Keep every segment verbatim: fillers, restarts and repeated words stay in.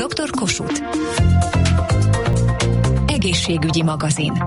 doktor Kossuth. Egészségügyi magazin.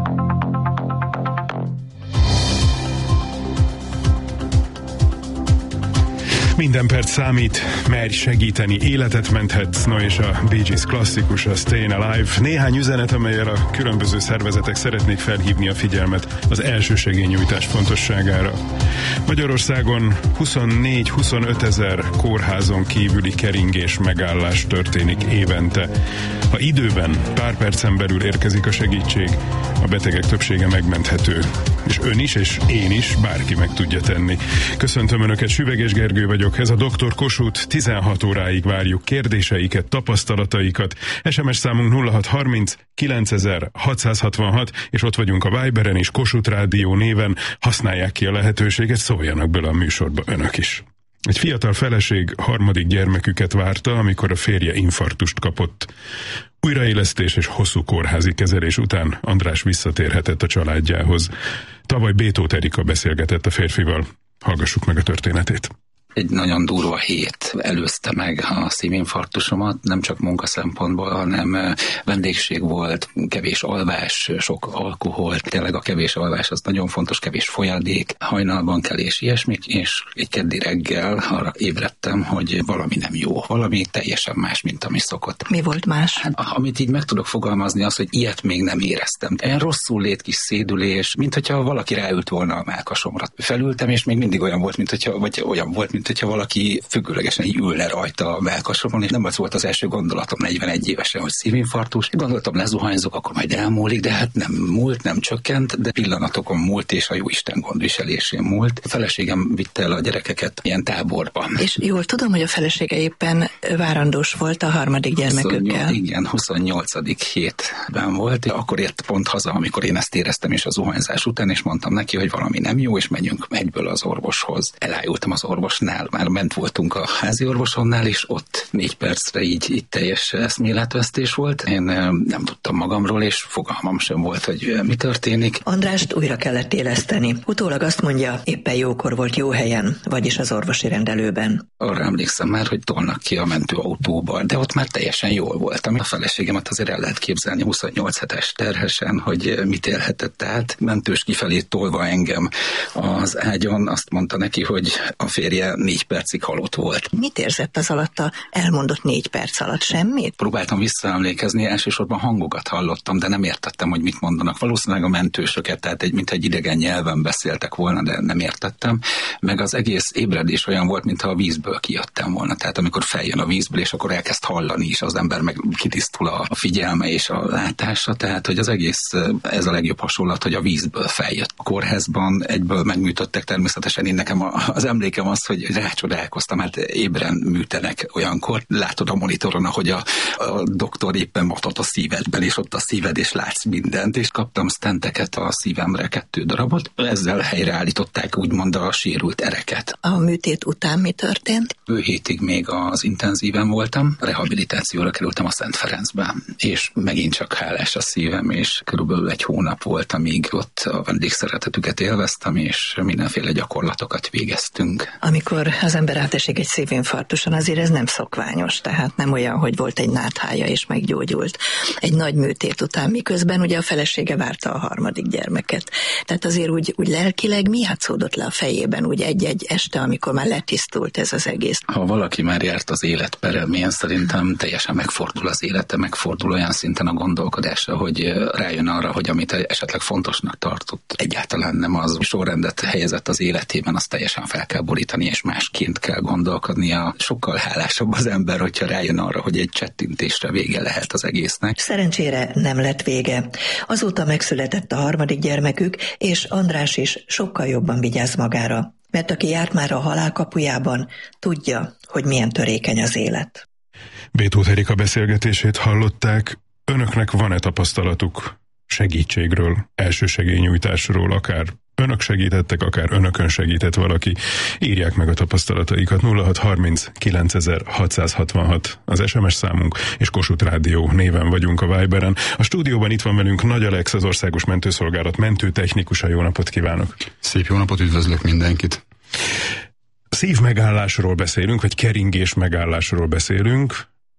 Minden perc számít, merj segíteni, életet menthetsz, no és a Bee Gees klasszikus, a Stayin' Alive. Néhány üzenet, amellyel a különböző szervezetek szeretnék felhívni a figyelmet az elsősegélynyújtás fontosságára. Magyarországon huszonnégy-huszonöt ezer kórházon kívüli keringés megállás történik évente. Ha időben, pár percen belül érkezik a segítség, a betegek többsége megmenthető. És ön is, és én is, bárki meg tudja tenni. Köszöntöm Önöket, Süveges Gergő vagyok. Ez a doktor Kossuth, tizenhat óráig várjuk kérdéseiket, tapasztalataikat. es em es számunk nulla hat harminc kilencezer hatszázhatvanhat, és ott vagyunk a Viberen is, Kossuth Rádió néven. Használják ki a lehetőséget, szóljanak bele a műsorba önök is. Egy fiatal feleség harmadik gyermeküket várta, amikor a férje infarktust kapott. Újraélesztés és hosszú kórházi kezelés után András visszatérhetett a családjához. Tavaly Bétóth Erika beszélgetett a férfival. Hallgassuk meg a történetét. Egy nagyon durva hét előzte meg a szívinfarktusomat, nem csak munka szempontból, hanem vendégség volt, kevés alvás, sok alkohol, tényleg a kevés alvás az nagyon fontos, kevés folyadék, hajnalban kelés, ilyesmik, és egy keddi reggel arra ébredtem, hogy valami nem jó, valami teljesen más, mint ami szokott. Mi volt más? Hát, amit így meg tudok fogalmazni, az, hogy ilyet még nem éreztem. Olyan rosszul lét kis szédülés, mint hogyha valaki ráült volna a mellkasomra. Felültem, és még mindig olyan volt, mint hogyha, vagy olyan volt, mint hogyha valaki függőlegesen így ülne rajta a mellkasomon, és nem az volt az első gondolatom negyvenegy évesen, hogy szívinfarktus. Gondoltam, lezuhanyzok, akkor majd elmúlik, de hát nem múlt, nem csökkent, de pillanatokon múlt, és a jóisten gondviselésén múlt. A feleségem vitte el a gyerekeket ilyen táborba. És jól tudom, hogy a felesége éppen várandós volt a harmadik gyermekükkel. huszonnyolc, igen, huszonnyolcadik hétben volt. Akkor ért pont haza, amikor én ezt éreztem, és a zuhanyzás után, és mondtam neki, hogy valami nem jó, és megyünk egyből az orvoshoz. Elájultam az orvosnál, már ment voltunk a házi orvosonnál, és ott négy percre így, így teljes eszméletvesztés volt. Én nem tudtam magamról, és fogalmam sem volt, hogy mi történik. Andrást újra kellett éleszteni. Utólag azt mondja, éppen jókor volt jó helyen, vagyis az orvosi rendelőben. Arra emlékszem már, hogy tolnak ki a mentőautóba, de ott már teljesen jól voltam. A feleségemet azért el lehet képzelni huszonnyolc hetes terhesen, hogy mit élhetett át. Mentős kifelé tolva engem az ágyon, azt mondta neki, hogy a férje négy percig halott volt. Mit érzett az alatt a elmondott négy perc alatt? Semmit? Próbáltam visszaemlékezni, elsősorban hangokat hallottam, de nem értettem, hogy mit mondanak. Valószínűleg a mentősöket, tehát egy, mint egy idegen nyelven beszéltek volna, de nem értettem. Meg az egész ébredés olyan volt, mintha a vízből kijöttem volna. Tehát amikor feljön a vízből, és akkor elkezd hallani is, az ember meg kitisztul a figyelme és a látása. Tehát, hogy az egész, ez a legjobb hasonlat, hogy a vízből feljött. A kórházban egyből megműtöttek természetesen. Én nekem az emlékem az, hogy rácsodálkoztam, hát ébren műtenek olyankor. Látod a monitoron, ahogy a, a doktor éppen matat a szívedben, és ott a szíved, és látsz mindent, és kaptam stenteket a szívemre, kettő darabot. Ezzel helyreállították úgymond a sérült ereket. A műtét után mi történt? Bő hétig még az intenzíven voltam, rehabilitációra kerültem a Szent Ferencbe, és megint csak hálás a szívem, és körülbelül egy hónap volt, amíg ott a vendégszeretetüket élveztem, és mindenféle gyakorlatokat végeztünk. Amikor az ember átesik egy szívinfarktuson, azért ez nem szokványos, tehát nem olyan, hogy volt egy náthája és meggyógyult egy nagy műtét után, miközben ugye a felesége várta a harmadik gyermeket. Tehát azért úgy, úgy lelkileg mi játszódott le a fejében, úgy egy-egy este, amikor már letisztult ez az egész? Ha valaki már járt az élet peremén, szerintem teljesen megfordul az élete, megfordul olyan szinten a gondolkodása, hogy rájön arra, hogy amit esetleg fontosnak tartott, egyáltalán nem az sorrendet helyezett az életében, azt teljesen fel kell borítani, és másként kell gondolkodnia. Sokkal hálásabb az ember, hogyha rájön arra, hogy egy csettintésre vége lehet az egésznek. Szerencsére nem lett vége. Azóta megszületett a harmadik gyermekük, és András is sokkal jobban vigyáz magára. Mert aki járt már a halál kapujában, tudja, hogy milyen törékeny az élet. Bétóth Erika beszélgetését hallották. Önöknek van-e tapasztalatuk segítségről, elsősegélynyújtásról, akár önök segítettek, akár önökön segített valaki? Írják meg a tapasztalataikat. Nulla hat harminc kilencezer hatszázhatvanhat az es em es számunk, és Kossuth Rádió néven vagyunk a Viberen. A stúdióban itt van velünk Nagy Alex, az Országos Mentőszolgálat mentőtechnikusa. Jó napot kívánok! Szép jó napot, üdvözlök mindenkit! Szívmegállásról beszélünk, vagy keringés megállásról beszélünk.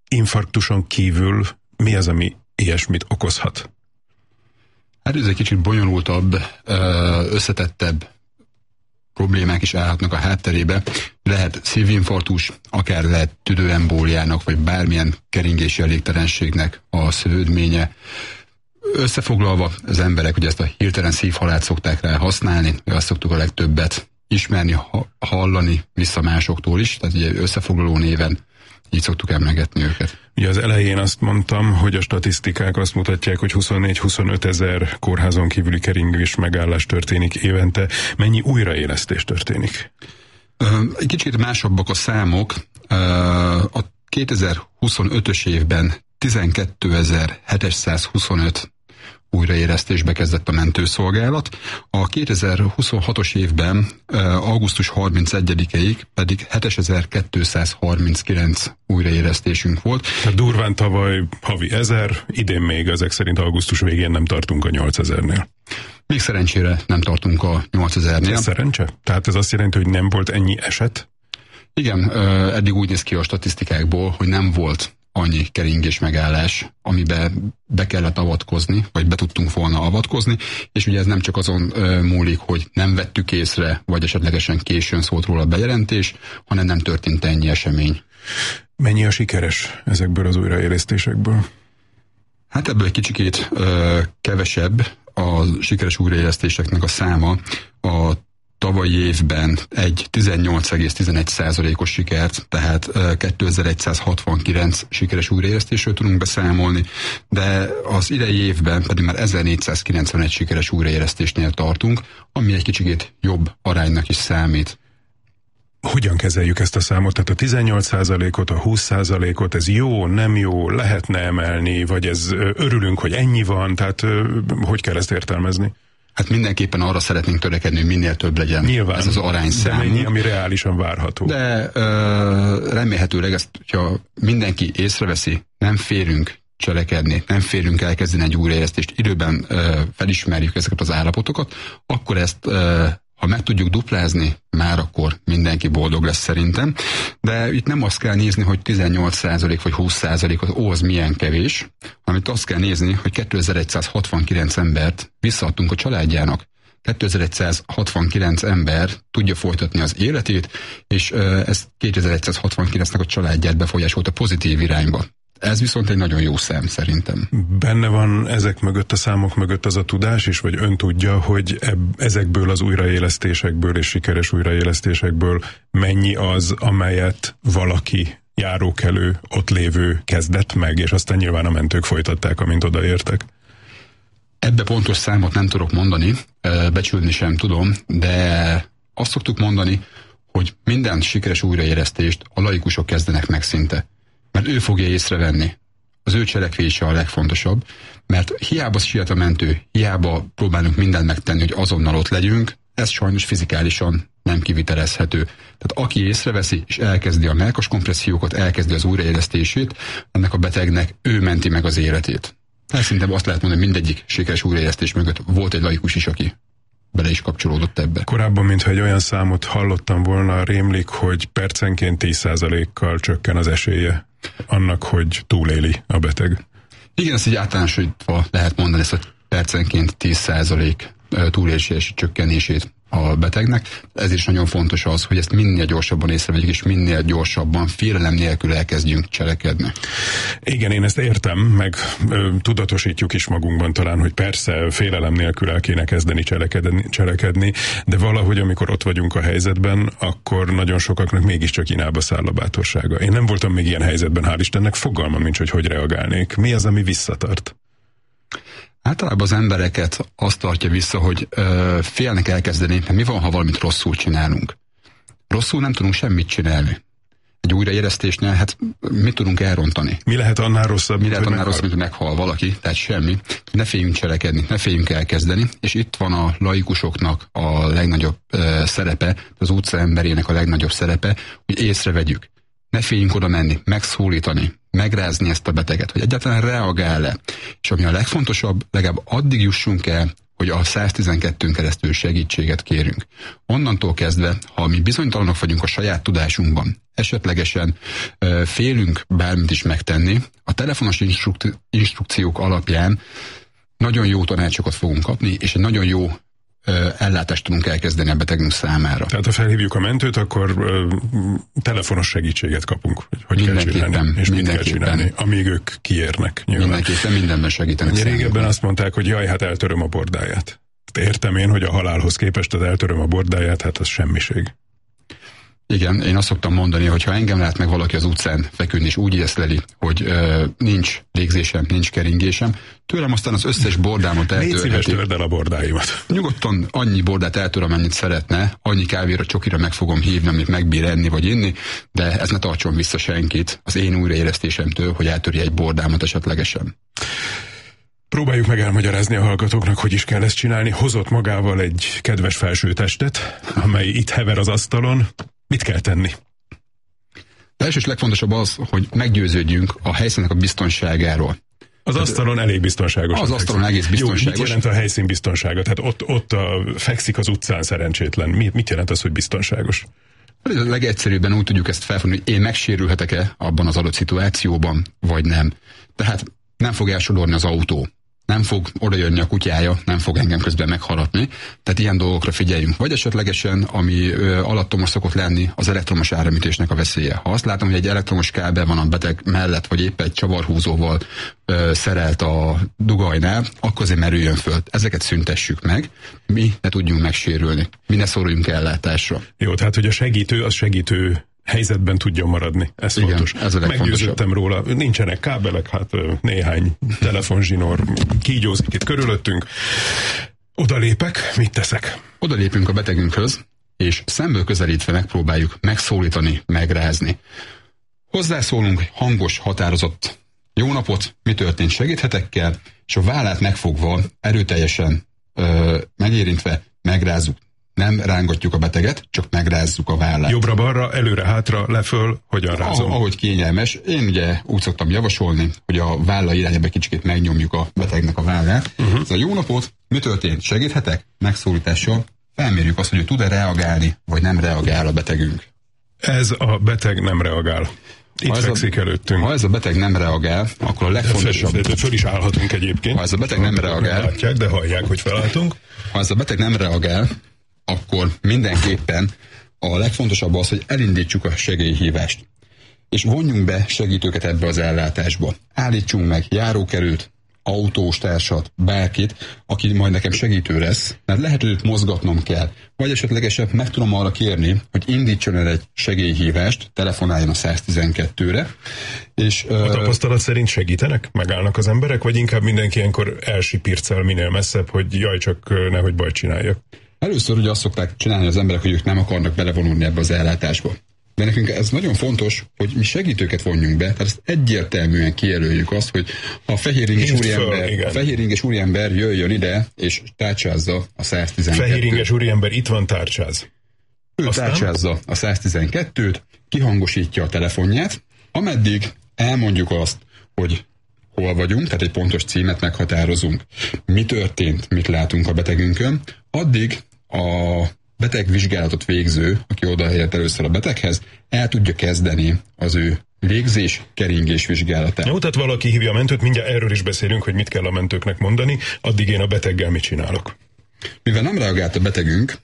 infarktuson kívül mi az, ami ilyesmit okozhat? Hát ez egy kicsit bonyolultabb, összetettebb problémák is állhatnak a hátterébe. Lehet szívinfarktus, akár lehet tüdőembóliának, vagy bármilyen keringési elégtelenségnek a szövődménye. Összefoglalva, az emberek ugye ezt a hirtelen szívhalált szokták rá használni, azt szoktuk a legtöbbet ismerni, hallani vissza másoktól is, tehát ugye összefoglaló néven így szoktuk emlegetni őket. Ugye az elején azt mondtam, hogy a statisztikák azt mutatják, hogy huszonnégy-huszonöt ezer kórházon kívüli keringés megállás történik évente. Mennyi újraélesztés történik? Egy kicsit másabbak a számok. A kétezer-huszonötös évben tizenkétezer-hétszázhuszonöt újraélesztésbe kezdett a mentőszolgálat. A kétezer-huszonhatos évben augusztus harmincegyedikéig pedig hétezer-kétszázharminckilenc újraélesztésünk volt. Tehát durván tavaly havi ezer, idén még ezek szerint augusztus végén nem tartunk a nyolcezernél. Még szerencsére nem tartunk a nyolcezernél. Ez szerencse? Tehát ez azt jelenti, hogy nem volt ennyi eset? Igen, eddig úgy néz ki a statisztikákból, hogy nem volt annyi keringés megállás, amiben be kellett avatkozni, vagy be tudtunk volna avatkozni, és ugye ez nem csak azon ö, múlik, hogy nem vettük észre, vagy esetlegesen későn szólt róla a bejelentés, hanem nem történt ennyi esemény. Mennyi a sikeres ezekből az újraélesztésekből? Hát ebből egy kicsikét ö, kevesebb a sikeres újraélesztéseknek a száma. A tavalyi évben egy tizennyolc egész tizenegy százalékos sikert, tehát kétezer-százhatvankilenc sikeres újraélesztésről tudunk beszámolni, de az idei évben pedig már ezernégyszázkilencvenegy sikeres újraélesztésnél tartunk, ami egy kicsikét jobb aránynak is számít. Hogyan kezeljük ezt a számot? Tehát a tizennyolc százalékot, a húsz százalékot, ez jó, nem jó, lehetne emelni, vagy ez örülünk, hogy ennyi van, tehát hogy kell ezt értelmezni? Hát mindenképpen arra szeretnénk törekedni, hogy minél több legyen. Nyilván, ez az arányszám. De mennyi, ami reálisan várható. De ö, remélhetőleg ezt, hogyha mindenki észreveszi, nem félünk cselekedni, nem félünk elkezdeni egy újraélesztést, időben ö, felismerjük ezeket az állapotokat, akkor ezt ö, ha meg tudjuk duplázni, már akkor mindenki boldog lesz szerintem. De itt nem azt kell nézni, hogy tizennyolc százalék vagy húsz százalék, az ó, az milyen kevés, hanem itt azt kell nézni, hogy kétezer-százhatvankilenc embert visszaadtunk a családjának. kétezer-százhatvankilenc ember tudja folytatni az életét, és ez kétezer-százhatvankilencnek a családját befolyásolta pozitív irányba. Ez viszont egy nagyon jó szám szerintem. Benne van ezek mögött, a számok mögött az a tudás is, vagy ön tudja, hogy eb- ezekből az újraélesztésekből és sikeres újraélesztésekből mennyi az, amelyet valaki járókelő, ott lévő kezdett meg, és aztán nyilván a mentők folytatták, amint odaértek? Ebbe pontos számot nem tudok mondani, becsülni sem tudom, de azt szoktuk mondani, hogy minden sikeres újraélesztést a laikusok kezdenek meg szinte. Mert ő fogja észrevenni. Az ő cselekvése a legfontosabb, mert hiába siet a mentő, hiába próbálunk mindent megtenni, hogy azonnal ott legyünk, ez sajnos fizikálisan nem kivitelezhető. Tehát aki észreveszi, és elkezdi a mellkas kompressziókat, elkezdi az újraélesztését, ennek a betegnek ő menti meg az életét. Tehát szerintem azt lehet mondani, hogy mindegyik sikeres újraélesztés mögött volt egy laikus is, aki bele is kapcsolódott ebbe. Korábban, mintha egy olyan számot hallottam volna, rémlik, hogy percenként tíz százalékkal csökken az esélye annak, hogy túléli a beteg. Igen, ezt így általánosítva lehet mondani, ezt a percenként tíz százalék túlélési csökkenését a betegnek. Ez is nagyon fontos az, hogy ezt minél gyorsabban észrevegyük, és minél gyorsabban, félelem nélkül elkezdjünk cselekedni. Igen, én ezt értem, meg ö, tudatosítjuk is magunkban talán, hogy persze félelem nélkül el kéne kezdeni cselekedni, cselekedni, de valahogy, amikor ott vagyunk a helyzetben, akkor nagyon sokaknak mégiscsak inába száll a bátorsága. Én nem voltam még ilyen helyzetben, hál' Istennek, fogalmam nincs, hogy hogy reagálnék. Mi az, ami visszatart? Általában az embereket azt tartja vissza, hogy ö, félnek elkezdeni, mert mi van, ha valamit rosszul csinálunk? Rosszul nem tudunk semmit csinálni. Egy újraélesztésnél, hát mit tudunk elrontani? Mi lehet annál rosszabb, mi lehet annál rosszabb, mint meghal valaki? Tehát semmi. Ne féljünk cselekedni, ne féljünk elkezdeni, és itt van a laikusoknak a legnagyobb ö, szerepe, az utca emberének a legnagyobb szerepe, hogy észrevegyük. Ne féljünk oda menni, megszólítani, megrázni ezt a beteget, hogy egyáltalán reagál-e. És ami a legfontosabb, legalább addig jussunk el, hogy hogy a száztizenkettőn keresztül segítséget kérünk. Onnantól kezdve, ha mi bizonytalanok vagyunk a saját tudásunkban, esetlegesen ö, félünk bármit is megtenni, a telefonos instruk- instrukciók alapján nagyon jó tanácsokat fogunk kapni, és egy nagyon jó ö, ellátást tudunk elkezdeni a betegünk számára. Tehát ha felhívjuk a mentőt, akkor ö, telefonos segítséget kapunk, hogy hogy kell csinálni, és mit kell csinálni, amíg ők kiérnek. Nyilván. Mindenképpen mindenben segítenek. Régebben azt mondták, hogy jaj, hát eltöröm a bordáját. Értem én, hogy a halálhoz képest az eltöröm a bordáját, hát az semmiség. Igen, én azt szoktam mondani, hogy ha engem lát meg valaki az utcán feküdni, és úgy észleli, hogy ö, nincs légzésem, nincs keringésem, tőlem aztán az összes bordámat eltörheti. Légy szíves, törd el a bordáimat. Nyugodtan annyi bordát eltör, amennyit szeretne, annyi kávéra, csokira meg fogom hívni, amit megbír enni vagy inni, de ez ne tartson vissza senkit az én újraélesztésemtől, hogy eltörje egy bordámat esetlegesen. Próbáljuk meg elmagyarázni a hallgatóknak, hogy is kell ezt csinálni. Hozott magával egy kedves felsőtestet, amely itt hever az asztalon. Mit kell tenni? Az első és legfontosabb az, hogy meggyőződjünk a helyszínek a biztonságáról. Az asztalon elég biztonságos. Az asztalon egész biztonságos. Jó, mit jelent a helyszín biztonsága? Tehát ott, ott a, fekszik az utcán szerencsétlen. Mit, mit jelent az, hogy biztonságos? A legegyszerűbben úgy tudjuk ezt felfogni, hogy én megsérülhetek-e abban az adott szituációban, vagy nem. Tehát nem fog elsodorni az autó. Nem fog oda jönni a kutyája, nem fog engem közben megharapni. Tehát ilyen dolgokra figyeljünk. Vagy esetlegesen, ami ö, alattomos szokott lenni, az elektromos áramütésnek a veszélye. Ha azt látom, hogy egy elektromos kábel van a beteg mellett, vagy éppen egy csavarhúzóval ö, szerelt a dugajnál, akkor azért merüljön föl. Ezeket szüntessük meg, mi ne tudjunk megsérülni. Mi ne szoruljunk ellátásra. Jó, tehát hogy a segítő, az segítő helyzetben tudjon maradni. Ez igen, fontos. Ez a meggyőződtem róla. Nincsenek kábelek, hát néhány telefonzsinór kígyózik itt körülöttünk. Oda lépek, mit teszek? Oda lépünk a betegünkhöz, és szemből közelítve megpróbáljuk megszólítani, megrázni. Hozzászólunk hangos, határozott jó napot, mi történt, segíthetekkel, és a vállát megfogva, erőteljesen ö, megérintve megrázzuk. Nem rángatjuk a beteget, csak megrázzuk a vállát. Jobbra-balra, előre-hátra, leföl, hogyan rázom? Ah, ahogy kényelmes. Én ugye úgy szoktam javasolni, hogy a válla irányába kicsit megnyomjuk a betegnek a vállát. Uh-huh. Ez a jó napot, mi történt? Segíthetek? Megszólítással felmérjük azt, hogy tud-e reagálni, vagy nem reagál a betegünk. Ez a beteg nem reagál. Itt fekszik előttünk. Ha ez a beteg nem reagál, akkor a legfontosabb... De, de föl is állhatunk egyébként. Ha ez a beteg nem reagál... Nem látják, de hallják, hogy felálltunk. Ha ez a beteg nem reagál, akkor mindenképpen a legfontosabb az, hogy elindítsuk a segélyhívást. És vonjunk be segítőket ebbe az ellátásba. Állítsunk meg járókerült, autóstársat, bárkit, aki majd nekem segítő lesz, mert lehet, hogy őt mozgatnom kell. Vagy esetlegesen meg tudom arra kérni, hogy indítson el egy segélyhívást, telefonáljon a száztizenkettőre. És, a tapasztalat szerint segítenek? Megállnak az emberek? Vagy inkább mindenki ilyenkor elsipircel minél messzebb, hogy jaj, csak nehogy bajt csináljak? Először ugye azt szokták csinálni az emberek, hogy ők nem akarnak belevonulni ebbe az ellátásba. De nekünk ez nagyon fontos, hogy mi segítőket vonjunk be, tehát ezt egyértelműen kijelöljük azt, hogy a fehéringes úriember, a fehéringes úriember jöjjön ide, és tárcsázza a száztizenkettőt. Fehéringes úriember itt van, tárcsáz. Ő Aztán? tárcsázza a száztizenkettőt, kihangosítja a telefonját, ameddig elmondjuk azt, hogy hol vagyunk, tehát egy pontos címet meghatározunk, mi történt, mit látunk a betegünkön, addig a betegvizsgálatot végző, aki odahelyett először a beteghez, el tudja kezdeni az ő légzés, keringés vizsgálatát. Jó, tehát valaki hívja a mentőt, mindjárt erről is beszélünk, hogy mit kell a mentőknek mondani, addig én a beteggel mit csinálok. Mivel nem reagált a betegünk,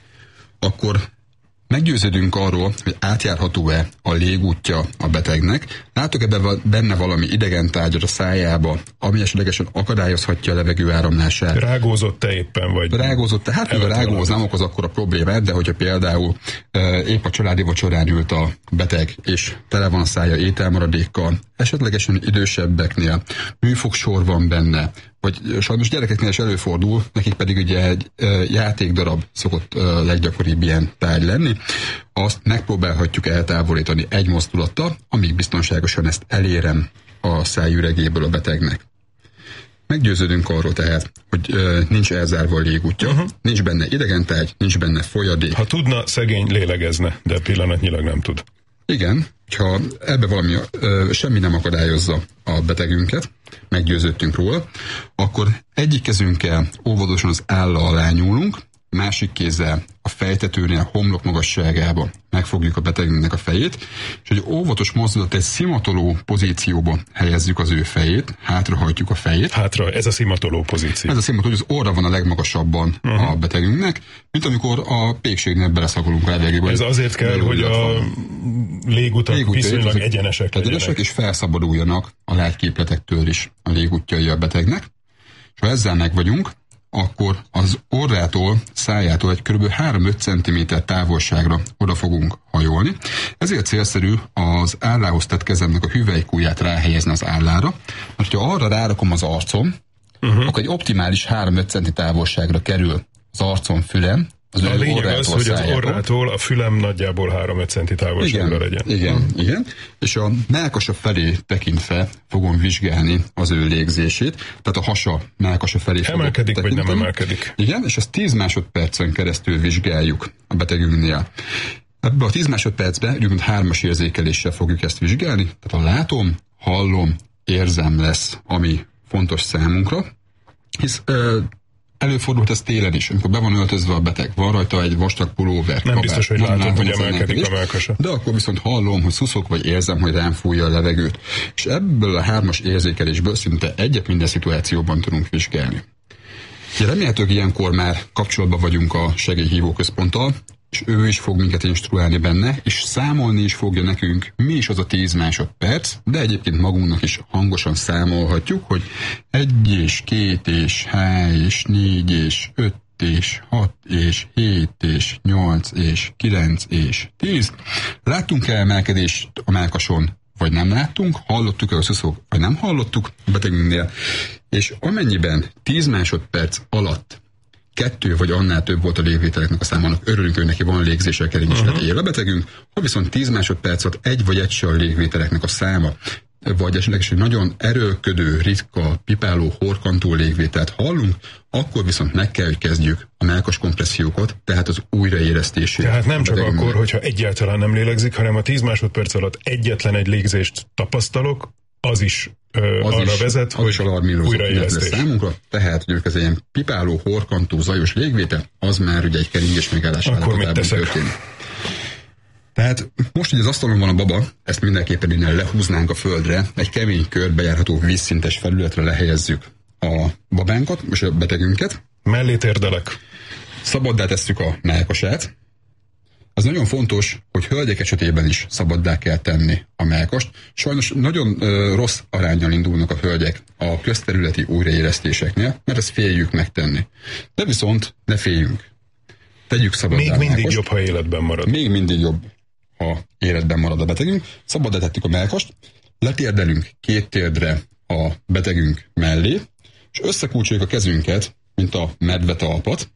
akkor meggyőződünk arról, hogy átjárható-e a légútja a betegnek. Látok-e benne valami idegen tárgyat a szájába, ami esetlegesen akadályozhatja a levegő áramlását? Rágózott-e éppen, vagy? Rágózott-e? Hát még a rágóz nem okoz akkor a problémát, de hogyha például e, épp a családi vacsorán ült a beteg, és tele van a szája ételmaradékkal, esetlegesen idősebbeknél műfogsor van benne, vagy sajnos gyerekeknél is előfordul, nekik pedig ugye egy e, játékdarab szokott e, leggyakoribb ilyen tárgy lenni, azt megpróbálhatjuk eltávolítani egy mozdulattal, amíg biztonságosan ezt elérem a szájüregéből a betegnek. Meggyőződünk arról tehát, hogy e, nincs elzárva a légútja, uh-huh. nincs benne idegentárgy, nincs benne folyadék. Ha tudna, szegény lélegezne, de pillanatnyilag nem tud. Igen, ha ebbe valami ö, semmi nem akadályozza a betegünket, meggyőződtünk róla, akkor egyik kezünkkel óvatosan az álla alá nyúlunk, másik kézzel a fejtetőnél, homlok magasságába megfogjuk a betegünknek a fejét, és egy óvatos mozdulat, egy szimatoló pozícióba helyezzük az ő fejét, hátrahajtjuk a fejét. Hátra, ez a szimatoló pozíció. Ez a szimatoló, hogy az orra van a legmagasabban uh-huh. a betegünknek, mint amikor a pékségnél beleszagolunk a levegőbe. Ez azért kell, hogy a légutak Légútja, viszonylag egyenesek legyenek. És felszabaduljanak a lágyképletektől is a légútjai a betegnek. És ha ezzel meg vagyunk, akkor az orrától, szájától egy kb. három-öt centiméter távolságra oda fogunk hajolni. Ezért célszerű az állához tett kezemnek a hüvelykujját ráhelyezni az állára, mert ha arra rárakom az arcom, uh-huh. akkor egy optimális három-öt centi távolságra kerül az arcom, fülem. Az a lényeg az, hogy az orrától a fülem nagyjából három-öt centi távolságra legyen. Igen, hmm. igen. És a mellkasa felé tekintve fogom vizsgálni az ő légzését, tehát a hasa mellkasa felé emelkedik, vagy nem emelkedik. Igen, és ezt tíz másodpercen keresztül vizsgáljuk a betegünknél. Ebben a tíz másodpercben úgymond hármas érzékeléssel fogjuk ezt vizsgálni, tehát a látom, hallom, érzem lesz, ami fontos számunkra, hisz ö, előfordult ez télen is, amikor be van öltözve a beteg, van rajta egy vastag pulóver. Nem kabát, biztos, hogy látom, látom, hogy emelkedik a mellkasa. De akkor viszont hallom, hogy szuszok, vagy érzem, hogy rám fújja a levegőt. És ebből a hármas érzékelésből szinte egyet minden szituációban tudunk vizsgálni. Ugye remélhetőleg ilyenkor már kapcsolatban vagyunk a segélyhívó központtal, és ő is fog minket instruálni benne, és számolni is fogja nekünk, mi is az a tíz másodperc, de egyébként magunknak is hangosan számolhatjuk, hogy egy és két és há és négy és öt és hat és hét és nyolc és kilenc és tíz. Láttunk-e emelkedést a mellkason, vagy nem láttunk? Hallottuk-e a szuszok, vagy nem hallottuk a betegünknél? És amennyiben tíz másodperc alatt kettő vagy annál több volt a légvételeknek a számának, örülünk, hogy neki van légzéssel keringéslet uh-huh. él a betegünk, ha viszont tíz másodpercet egy vagy egy se a légvételeknek a száma, vagy esetleg egy nagyon erőlködő, ritka, pipáló, horkantó légvételt hallunk, akkor viszont meg kell, hogy kezdjük a mellkas kompressziókat, tehát az újraéreztését. Tehát nem csak akkor, hogyha egyáltalán nem lélegzik, hanem a tíz másodperc alatt egyetlen egy légzést tapasztalok, az is ö, az arra is, vezet, az hogy újraélesztés. Számunkra, tehát, hogy ez egy ilyen pipáló, horkantó, zajos légvétel, az már ugye egy keringés megállás állapotában történik. Tehát most, hogy az asztalon van a baba, ezt mindenképpen innen lehúznánk a földre, egy kemény kör bejárható vízszintes felületre lehelyezzük a babánkat és a betegünket. Mellé térdelek. Szabaddá tesszük a mellkasát. Az nagyon fontos, hogy hölgyek esetében is szabaddá kell tenni a mellkast. Sajnos nagyon ö, rossz aránnyal indulnak a hölgyek a közterületi újraélesztéseknél, mert ezt féljük megtenni. De viszont ne féljünk. Tegyük szabaddá. Még mindig jobb, ha életben marad. Még mindig jobb, ha életben marad a betegünk. Szabaddá tettük a mellkast, letérdelünk két térdre a betegünk mellé, és összekulcsoljuk a kezünket, mint a medvetalpat.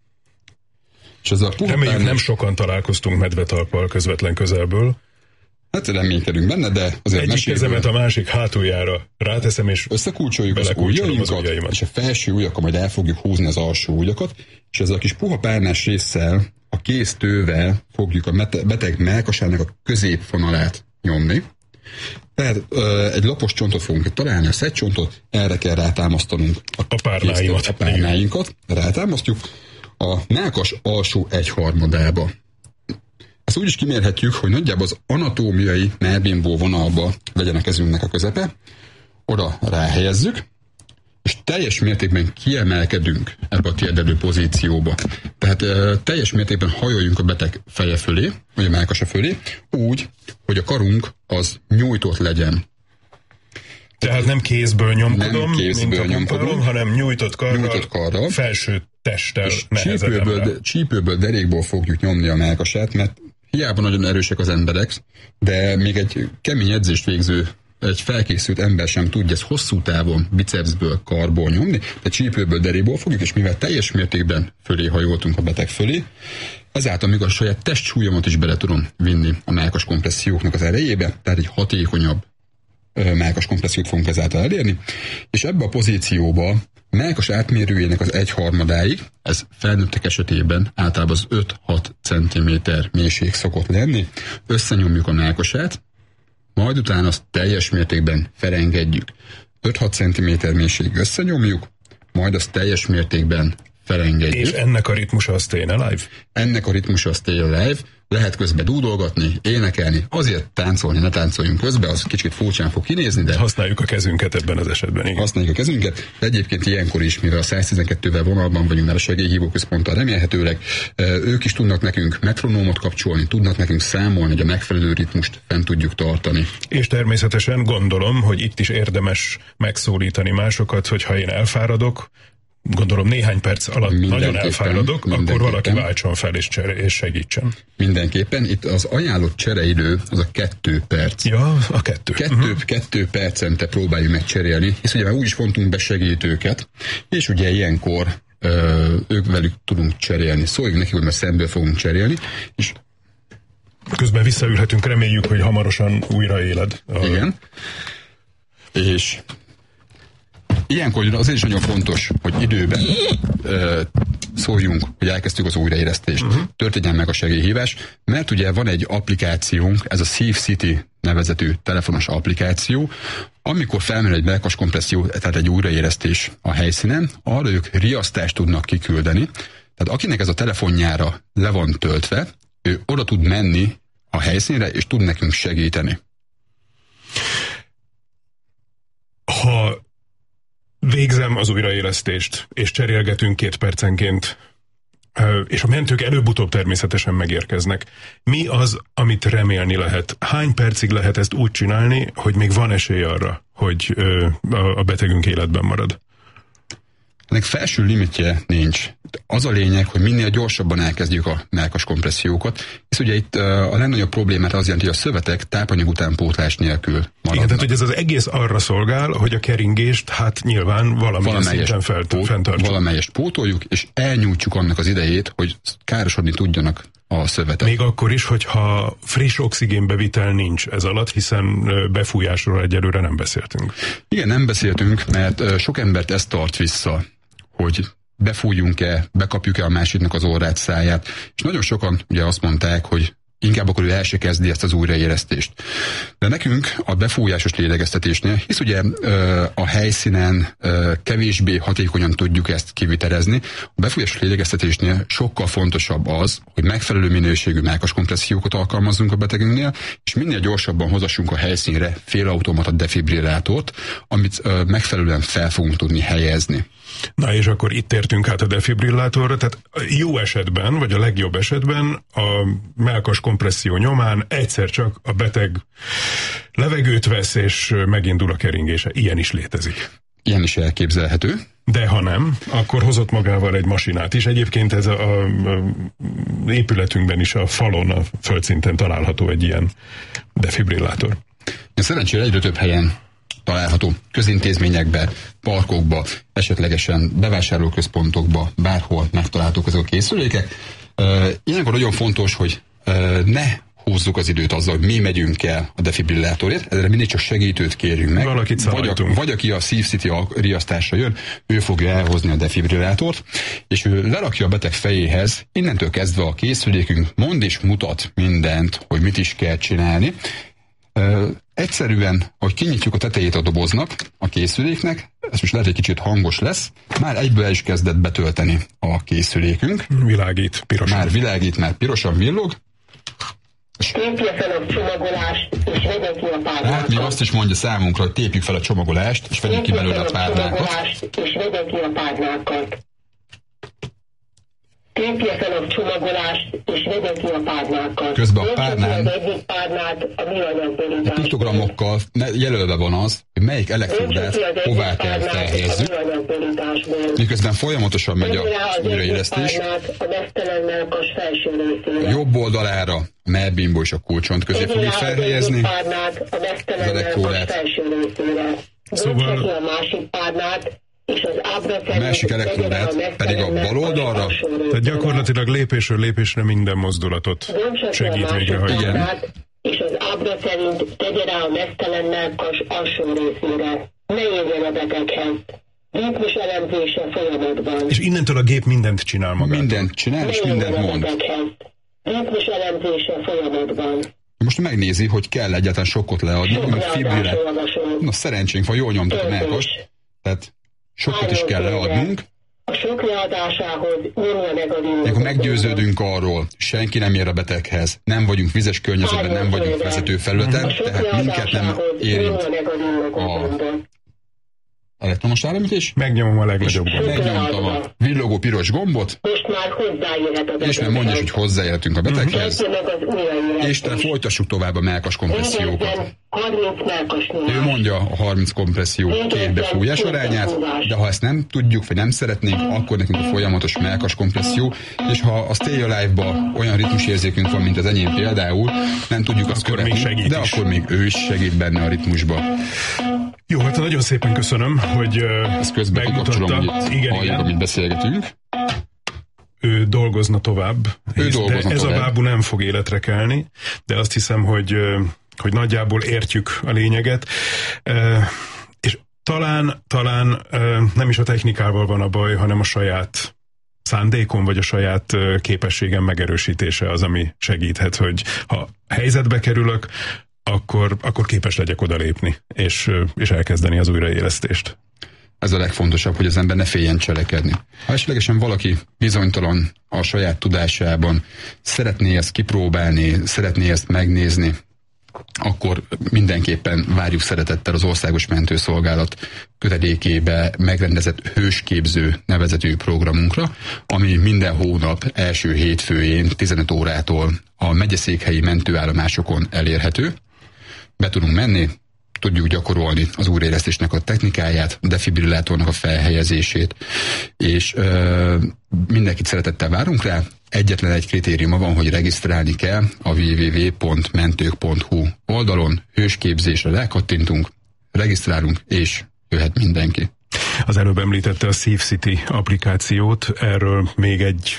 És ez a Reméljük, párnás... nem sokan találkoztunk medvetalppal közvetlen közelből. Hát reménykedünk benne, de azért egyik mesélből... kezemet a másik hátuljára ráteszem, és összekulcsoljuk az ujjainkat, az ujjaimat. És a felső ujjakkal majd el fogjuk húzni az alsó ujjakat, és ezzel a kis puha párnás résszel, a kéztővel fogjuk a beteg mellkasának a középfonalát nyomni. Tehát ö, egy lapos csontot fogunk itt találni, a szedcsontot, erre kell rátámasztanunk a, a párnáinkat. A párnáinkat rátámasztjuk a mellkas alsó egyharmadába. Ezt úgy is kimérhetjük, hogy nagyjából az anatómiai melbimbó vonalba legyen a kezünknek a közepe, oda ráhelyezzük, és teljes mértékben kiemelkedünk ebbe a térdelő pozícióba. Tehát e, teljes mértékben hajoljunk a beteg feje fölé, vagy a mellkasa fölé, úgy, hogy a karunk az nyújtott legyen. Tehát nem kézből nyomkodom, nem kézből nyomkodom, hanem nyújtott karral, nyújtott karral felső testtel csípőből, csípőből, derékból fogjuk nyomni a mellkasát, mert hiába nagyon erősek az emberek, de még egy kemény edzést végző, egy felkészült ember sem tudja ezt hosszú távon bicepsből, karból nyomni, de csípőből, derékból fogjuk, és mivel teljes mértékben fölé hajoltunk a beteg fölé, ezáltal még a saját testsúlyomat is bele tudom vinni a mellkas kompresszióknak az erejébe, tehát egy hatékonyabb mellkas kompressziót fogunk ezáltal elérni, és ebbe a pozícióba mellkas átmérőjének az egyharmadáig, ez felnőttek esetében általában az öt-hat centiméter mélység szokott lenni, összenyomjuk a mellkasát, majd utána azt teljes mértékben felengedjük. öt-hat centiméter mélységig összenyomjuk, majd azt teljes mértékben felengedjük. És ennek a ritmusa a Stayin' Alive? Ennek a ritmusa a Stayin' Alive. Lehet közben dúdolgatni, énekelni, azért táncolni, ne táncoljunk közben, az kicsit furcsán fog kinézni, de... Használjuk a kezünket ebben az esetben, igen. Használjuk a kezünket, de egyébként ilyenkor is, mivel a száz tizenkettővel vonalban vagyunk, mert a segélyhívóközponttal remélhetőleg, ők is tudnak nekünk metronómot kapcsolni, tudnak nekünk számolni, hogy a megfelelő ritmust fent tudjuk tartani. És természetesen gondolom, hogy itt is érdemes megszólítani másokat, hogyha én elfáradok, gondolom néhány perc alatt nagyon elfáradok, akkor valaki váltson fel és, csere, és segítsen. Mindenképpen. Itt az ajánlott csereidő az a kettő perc. Ja, a kettő. Kettő, uh-huh. kettő percente próbáljuk meg cserélni, hisz ugye már úgy is fontunk be segítőket, és ugye ilyenkor ö, ők velük tudunk cserélni. Szóljunk neki, hogy már szemből fogunk cserélni, és közben visszaülhetünk, reméljük, hogy hamarosan újra éled. A... Igen. És ilyenkor azért is nagyon fontos, hogy időben ö, szóljunk, hogy elkezdtük az újraélesztést. Uh-huh. Történjen meg a segélyhívás, mert ugye van egy applikációnk, ez a Safe City nevezetű telefonos applikáció, amikor felmerül egy melkas kompresszió, tehát egy újraélesztés a helyszínen, arra ők riasztást tudnak kiküldeni. Tehát akinek ez a telefonjára le van töltve, ő oda tud menni a helyszínre, és tud nekünk segíteni. Ha végzem az újraélesztést, és cserélgetünk két percenként, és a mentők előbb-utóbb természetesen megérkeznek. Mi az, amit remélni lehet? Hány percig lehet ezt úgy csinálni, hogy még van esély arra, hogy a betegünk életben marad? Ennek felső limitje nincs. Az a lényeg, hogy minél gyorsabban elkezdjük a mellkas kompressziókat, és ugye itt a legnagyobb problémát az jelenti, hogy a szövetek tápanyag utánpótlás nélkül maradnak. Igen, tehát hogy ez az egész arra szolgál, hogy a keringést hát nyilván valamilyen szinten fenntartjuk. Valamelyest pótoljuk, és elnyújtjuk annak az idejét, hogy károsodni tudjanak a szövetek. Még akkor is, hogyha friss oxigénbevitel nincs ez alatt, hiszen befújásról egyelőre nem beszéltünk. Igen, nem beszéltünk, mert sok embert ez tart vissza, hogy befújjunk-e, bekapjuk-e a másiknak az orrát, száját, és nagyon sokan ugye azt mondták, hogy inkább akkor ő el se kezdi ezt az újraélesztést. De nekünk a befújásos lélegeztetésnél, hisz ugye a helyszínen kevésbé hatékonyan tudjuk ezt kivitelezni, a befújásos lélegeztetésnél sokkal fontosabb az, hogy megfelelő minőségű mellkas kompressziókat alkalmazzunk a betegünknél, és minél gyorsabban hozassunk a helyszínre félautomata defibrillátort, amit megfelelően fel fogunk tudni helyezni. Na és akkor itt értünk át a defibrillátorra, tehát jó esetben, vagy a legjobb esetben a mellkas kompresszió nyomán egyszer csak a beteg levegőt vesz, és megindul a keringése. Ilyen is létezik. Ilyen is elképzelhető. De ha nem, akkor hozott magával egy masinát is. Egyébként ez a, a, a épületünkben is a falon, a földszinten található egy ilyen defibrillátor. Szerencsére egyre több helyen található, közintézményekbe, parkokba, esetlegesen bevásárlóközpontokba, bárhol megtalálhatók ezek a készülékek. Ilyenkor nagyon fontos, hogy ne húzzuk az időt azzal, hogy mi megyünk el a defibrillátorért, ezzel mindig csak segítőt kérjünk meg. Valakit vagy, a, vagy aki a Safe City riasztásra jön, ő fogja elhozni a defibrillátort, és ő lerakja a beteg fejéhez, innentől kezdve a készülékünk mond és mutat mindent, hogy mit is kell csinálni. Uh, egyszerűen, hogy kinyitjuk a tetejét a doboznak, a készüléknek, ez most lehet, hogy kicsit hangos lesz, már egyből el is kezdett betölteni a készülékünk. Világít, pirosan. Már világít, már pirosan villog. Tépje fel a csomagolást, és vegye ki a párnákat. Hát még azt is mondja számunkra, hogy tépjük fel a csomagolást, és vegyük ki belőle a párnákat. És vegye ki a párnákat. Tépje fel a csomagolást, és vegye ki a párnákat. Közben a párnán az egyik párnát a műanyagborításból. A piktogramokkal jelölve van az, hogy melyik elektródát hová kell felhelyezzük. Miközben folyamatosan megy a újraélesztés. Jobb oldalára a mellbimbó és a kulcsont közé fogjuk felhelyezni az elektródát. Szóval a másik párnát, és az a másik elektródát pedig a bal oldalra. Tehát gyakorlatilag lépésről lépésre minden mozdulatot segít végrehajtani. És az ábra szerint tegye rá a meztelen mellkas alsó részére. Ne érjen a beteghez. Ritmus elemzése folyamatban. És innentől a gép mindent csinál magától. Mindent csinál, és mindent mond. Ritmus elemzése folyamatban. Most megnézi, hogy kell egyáltalán sokkot leadni, hogy fibrillát. Na, szerencsénk van, jól nyomtuk a melkast, tehát sokkot is kell leadnunk. A sok leadásához nyomja meg a villogót. Akkor meggyőződünk arról, senki nem ér a beteghez, nem vagyunk vizes környezetben, nem vagyunk vezető felületen, tehát minket nem érint a elektromos áramütés. Megnyomom a legnagyobb gombot. Megnyomtam a villogó piros gombot, most már hozzáérhet a beteghez. és már mondja, hogy hozzáérhetünk a beteghez, és tehát folytassuk tovább a melkas kompressziókat. Ő mondja a harminc kompresszió két befújás arányát, de ha ezt nem tudjuk, vagy nem szeretnénk, akkor nekünk a folyamatos melkas kompresszió, és ha a Stay Alive-ba olyan ritmusérzékünk van, mint az enyém például, nem tudjuk azt követni, de akkor még ő is segít benne a ritmusba. Jó, hát nagyon szépen köszönöm, hogy ezt közben kikapcsolom, hogy itt halljuk, amit beszélgetünk. Ő dolgozna tovább. Ő dolgozna ez tovább. a bábú nem fog életre kelni, de azt hiszem, hogy, hogy nagyjából értjük a lényeget. És talán, talán nem is a technikával van a baj, hanem a saját szándékom, vagy a saját képességem megerősítése az, ami segíthet, hogy ha helyzetbe kerülök, akkor, akkor képes legyek odalépni, és, és elkezdeni az újraélesztést. Ez a legfontosabb, hogy az ember ne féljen cselekedni. Ha esetlegesen valaki bizonytalan a saját tudásában, szeretné ezt kipróbálni, szeretné ezt megnézni, akkor mindenképpen várjuk szeretettel az Országos Mentőszolgálat kötelékébe megrendezett hősképző nevezetű programunkra, ami minden hónap első hétfőjén tizenöt órától a megyeszékhelyi mentőállomásokon elérhető. Be tudunk menni, tudjuk gyakorolni az újraélesztésnek a technikáját, a defibrillátornak a felhelyezését, és ö, mindenkit szeretettel várunk rá. Egyetlen egy kritériuma van, hogy regisztrálni kell a double-u double-u double-u pont mentők pont hu oldalon, hősképzésre rákattintunk, regisztrálunk, és jöhet mindenki. Az előbb említette a SafeCity applikációt, erről még egy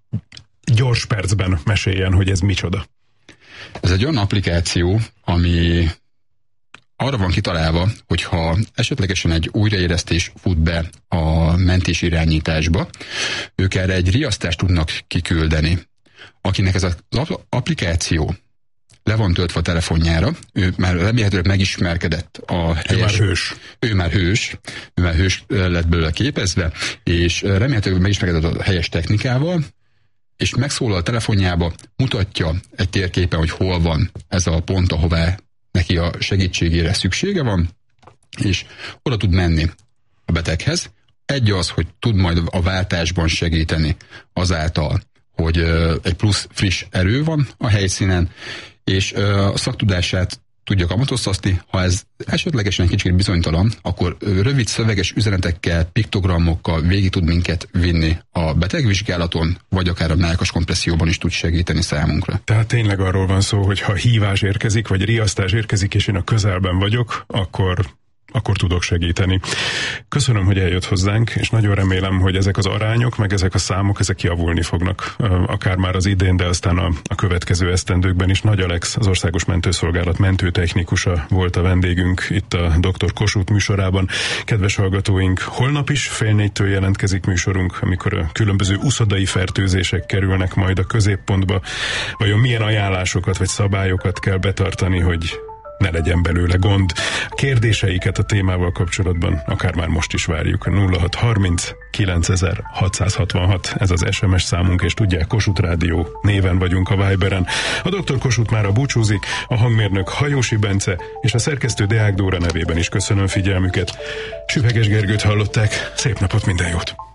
gyors percben meséljen, hogy ez micsoda. Ez egy olyan applikáció, ami arra van kitalálva, hogyha esetlegesen egy újraélesztés fut be a mentés irányításba, ők erre egy riasztást tudnak kiküldeni. Akinek ez az applikáció le van töltve a telefonjára, ő már remélhetőleg megismerkedett a helyes... Ő már hős. Ő már hős, ő már hős lett belőle képezve, és remélhetőleg megismerkedett a helyes technikával, és megszólal a telefonjába, mutatja egy térképen, hogy hol van ez a pont, ahová neki a segítségére szüksége van, és oda tud menni a beteghez. Egy az, hogy tud majd a váltásban segíteni azáltal, hogy egy plusz friss erő van a helyszínen, és a szaktudását tudja kamatoztatni. Ha ez esetlegesen egy kicsit bizonytalan, akkor rövid szöveges üzenetekkel, piktogramokkal végig tud minket vinni a betegvizsgálaton, vagy akár a melkas kompresszióban is tud segíteni számunkra. Tehát tényleg arról van szó, hogy ha hívás érkezik, vagy riasztás érkezik, és én a közelben vagyok, akkor akkor tudok segíteni. Köszönöm, hogy eljött hozzánk, és nagyon remélem, hogy ezek az arányok, meg ezek a számok, ezek javulni fognak, akár már az idén, de aztán a, a következő esztendőkben is. Nagy Alex, az Országos Mentőszolgálat mentőtechnikusa volt a vendégünk itt a doktor Kossuth műsorában. Kedves hallgatóink, holnap is fél négytől jelentkezik műsorunk, amikor a különböző uszodai fertőzések kerülnek majd a középpontba. Vajon milyen ajánlásokat vagy szabályokat kell betartani, hogy ne legyen belőle gond. Kérdéseiket a témával kapcsolatban akár már most is várjuk. nulla hat harminc kilencezer-hatszázhatvanhat ez az es em es számunk, és tudják, Kossuth Rádió néven vagyunk a Viberen. A doktor Kossuth mára búcsúzik, a hangmérnök Hajósi Bence, és a szerkesztő Deák Dóra nevében is köszönöm figyelmüket. Süveges Gergőt hallották, szép napot, minden jót!